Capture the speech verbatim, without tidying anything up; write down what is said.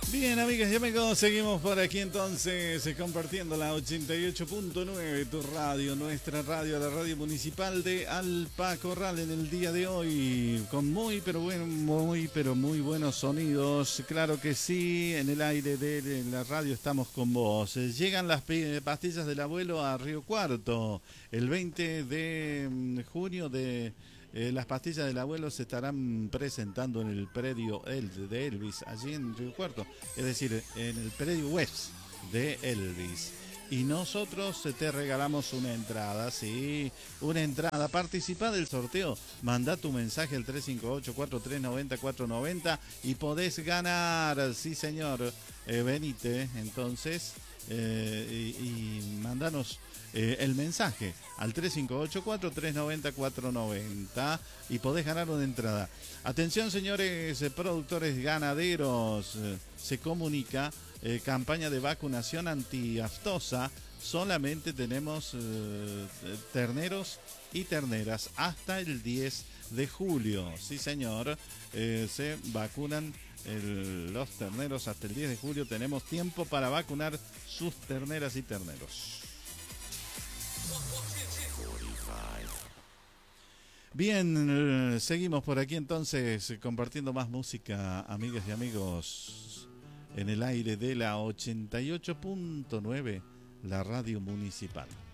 Bien, amigas y amigos, seguimos por aquí entonces eh, compartiendo la ochenta y ocho punto nueve, tu radio, nuestra radio, la radio municipal de Alpacorral en el día de hoy, con muy pero bueno, muy pero muy buenos sonidos, claro que sí, en el aire de la radio estamos con vos. Eh, Llegan las pe- pastillas del abuelo a Río Cuarto, el veinte de mm, junio de... Eh, las pastillas del abuelo se estarán presentando en el predio El de Elvis, allí en Río Cuarto, es decir, en el predio West de Elvis. Y nosotros te regalamos una entrada, sí, una entrada. Participa del sorteo, manda tu mensaje al tres cinco ocho, cuatro tres nueve cero, cuatro nueve cero y podés ganar, sí señor. Eh, venite entonces eh, y, y mandanos eh, el mensaje al tres cinco ocho, cuatro tres nueve cero, cuatro nueve cero y podés ganar una entrada. Atención señores eh, productores ganaderos, eh, se comunica eh, campaña de vacunación antiaftosa. Solamente tenemos eh, terneros y terneras hasta el diez de julio. Sí señor, eh, se vacunan el, los terneros hasta el diez de julio. Tenemos tiempo para vacunar sus terneras y terneros. Bien, eh, seguimos por aquí entonces eh, compartiendo más música, amigas y amigos, en el aire de la ochenta y ocho punto nueve, la radio municipal.